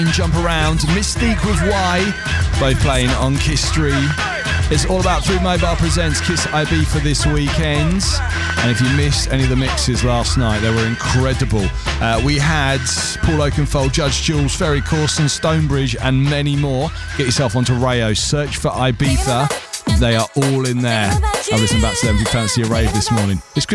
Jump Around, Mystique with Y, both playing on Kiss Stream. It's all about Through Mobile presents Kiss IB for this weekend. And if you missed any of the mixes last night, they were incredible. We had Paul Oakenfold, Judge Jules, Ferry Corson, Stonebridge, and many more. Get yourself onto Rayo, search for Ibiza. They are all in there. I'll listen back to them if you fancy a rave this morning. It's good.